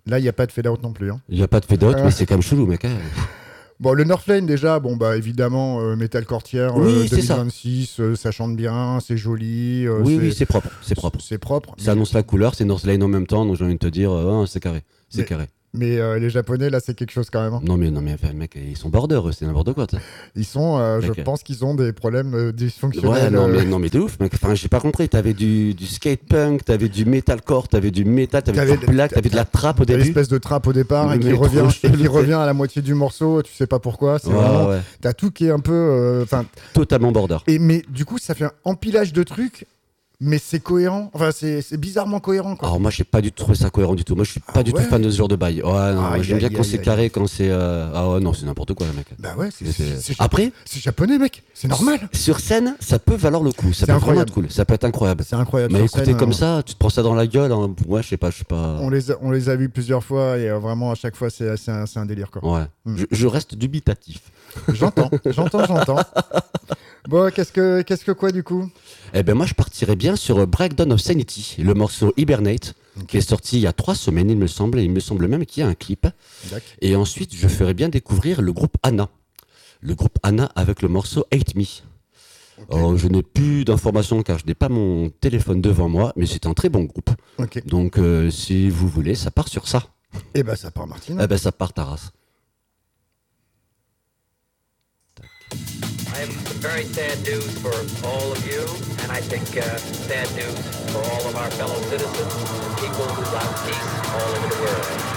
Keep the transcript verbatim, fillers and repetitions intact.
Là, il n'y a pas de fade-out non plus. Hein. Il n'y a pas de fade-out, Euh. mais c'est quand même chelou, mec. Hein. Bon, le Northlane, déjà, bon, bah, évidemment, euh, Metal Courtière Oui, euh, c'est ça. deux mille vingt-six, euh, ça chante bien, c'est joli. euh, Oui, c'est... oui, c'est propre. C'est propre. C'est propre. Ça annonce la couleur, c'est Northlane en même temps, donc j'ai envie de te dire, euh, c'est carré. C'est Mais- carré. Mais euh, les Japonais, là, c'est quelque chose quand même. Hein. Non, mais, non, mais enfin, mec, ils sont border, eux, c'est n'importe quoi. T'sais. Ils sont, euh, je Ok. pense qu'ils ont des problèmes euh, Ouais, dysfonctionnels. non, euh, mais, non, mais de ouf, mec. Enfin, j'ai pas compris. T'avais du, du skate punk, t'avais du metalcore, t'avais du metal, t'avais, T'avais du black, t'avais de la trappe au T'as début. l'espèce de trappe au départ Mais et qui, trop revient, et chelou, qui c'est- revient à la moitié du morceau, tu sais pas pourquoi. C'est Ouais, vraiment, ouais. t'as tout qui est un peu. Enfin, Totalement border. et mais du coup, ça fait un empilage de trucs, mais c'est cohérent. Enfin, c'est c'est bizarrement cohérent, quoi. Alors moi j'ai pas du tout trouvé ça cohérent du tout. Moi je suis pas Ah du ouais tout fan de ce genre de bail. Ouais non, moi, Aïe, j'aime bien aïe, quand aïe, c'est aïe. carré, quand c'est euh... ah ouais non c'est n'importe quoi mec. Bah ouais, c'est Mais c'est- c'est- c'est- Après c'est japonais, mec. C'est normal. sur scène ça peut valoir le coup. Ça C'est peut vraiment incroyable. être cool. Ça peut être incroyable. C'est incroyable. Mais sur écoutez scène, comme euh, ça, tu te prends ça dans la gueule. Hein. Ouais je sais pas, je sais pas. On les, a, on les a vus plusieurs fois et euh, vraiment à chaque fois c'est c'est un, c'est un délire, quoi. Ouais. Mm. Je, je reste dubitatif. J'entends, j'entends, j'entends. Bon, qu'est-ce que, qu'est-ce que quoi du coup Eh ben moi je partirais bien sur euh, Breakdown of Sanity, le morceau Hibernate, Ok. qui est sorti il y a trois semaines il me semble, et il me semble même qu'il y a un clip. D'accord. Et ensuite je ferais bien découvrir le groupe Anna. Le groupe Anna avec le morceau Hate Me. Alors, je n'ai plus d'informations car je n'ai pas mon téléphone devant moi, mais c'est un très bon groupe. Ok. Donc euh, si vous voulez, ça part sur ça. Et bah ça part, Martine. Eh ben ça part Taras. I have some very sad news for all of you, and I think uh, sad news for all of our fellow citizens and people who want peace all over the world.